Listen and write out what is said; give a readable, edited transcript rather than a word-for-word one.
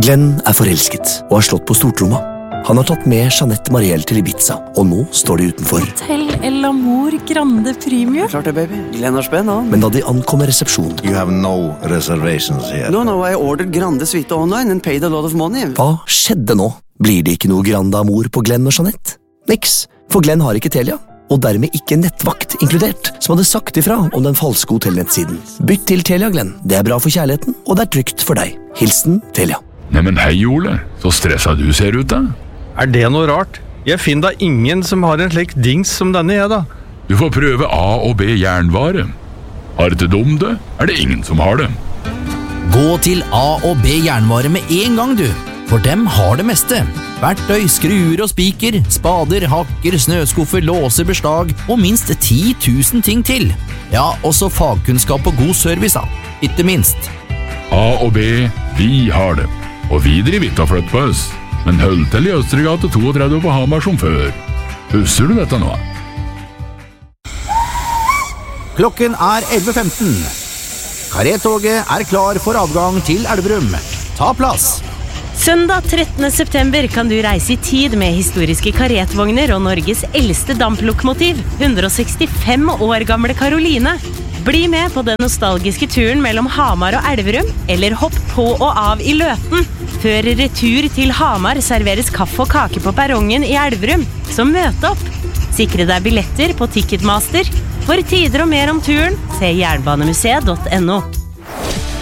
Glenn forelsket og har slått på stortromma. Han har tatt med Jeanette Mariel til Ibiza, og nå står de utenfor. Hotel El Amor Grande Premium. Klart det, baby. Glenn har spenn, han. Men da de ankommer resepsjonen... You have no reservations here. No, I ordered Grande Suite online and paid a lot of money. Hva skjedde nå? Blir det ikke noe Grande Amor på Glenn og Jeanette? Niks, for Glenn har ikke Telia, og dermed ikke nettvakt inkludert, som hadde sagt ifra om den falske hotellnettsiden. Bytt til Telia, Glenn. Det er bra for kjærligheten, og det er trygt for deg. Hilsen Telia. Neimen hei, Ole. Så stresset du ser ut da. Er det noe rart? Jeg finner da ingen som har en slik dings som denne jeg da. Du får prøve A og B jernvare. Har det dum det, er det ingen som har det. Gå til A og B jernvare med en gang du, for dem har det meste. Verktøy, skruer og spiker, spader, hakker, snøskuffer, låser, beslag og minst 10 000 ting til. Ja, også fagkunnskap og god service da, ikke minst. A og B, vi har det. Og vi driver ikke og flytt på oss. Men hold til i Østregate 32 på Hamar som før. Husker du dette nå? Klokken 11:15. Karetoget er klar for avgang til Elverum. Ta plass! Søndag 13. september kan du reise i tid med historiske karetvogner og Norges eldste damplokomotiv, 165 år gamle Karoline. Bli med på den nostalgiske turen mellom Hamar og Elverum, eller hopp på og av i Løten. Før retur til Hamar serveres kaffe og kake på perrongen i Elverum, så møt opp. Sikre deg billetter på Ticketmaster. For tider og mer om turen, se jernbanemuseet.no.